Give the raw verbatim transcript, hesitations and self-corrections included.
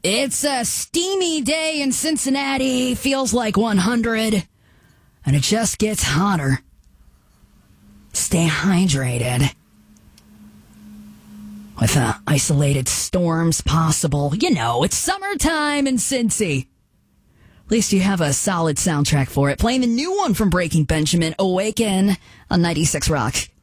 It's a steamy day in Cincinnati. Feels like one hundred. And it just gets hotter. Stay hydrated. With uh, isolated storms possible. You know, it's summertime in Cincy. At least you have a solid soundtrack for it. Playing the new one from Breaking Benjamin, Awaken, on ninety-six Rock.